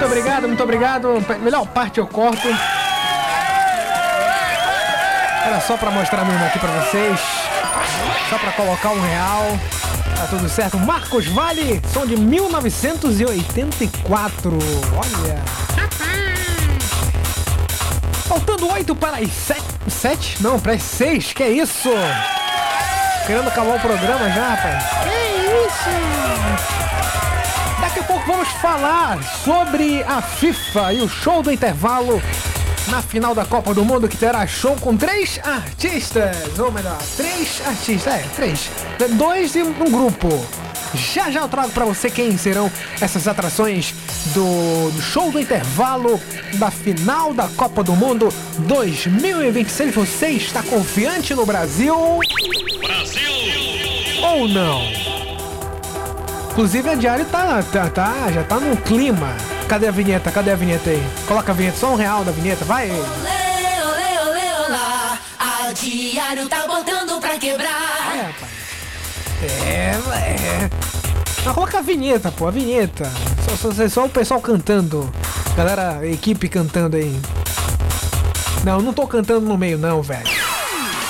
obrigado, muito obrigado. Melhor parte eu corto. Era só pra mostrar mesmo aqui pra vocês. Só pra colocar R$1. Tá tudo certo. Marcos Vale, som de 1984. Olha. Faltando 8 para as 7? Não, para as 6. Que é isso? Querendo acabar o programa já, rapaz. Que isso? Daqui a pouco vamos falar sobre a FIFA e o show do intervalo na final da Copa do Mundo, que terá show com 3 artistas. Ou melhor, 3 artistas. 3. 2 de um grupo. Já eu trago pra você quem serão essas atrações do show do intervalo da final da Copa do Mundo 2026. Você está confiante no Brasil? Brasil! Ou não? Inclusive a Diário já tá no clima. Cadê a vinheta? Cadê a vinheta aí? Coloca a vinheta, só R$1 da vinheta, vai! Olê, olê, olê, olá. A Diário tá botando pra quebrar. Rapaz. Mas coloca a vinheta, pô, a vinheta. Só o pessoal cantando. Galera, equipe cantando aí. Não tô cantando no meio não, velho.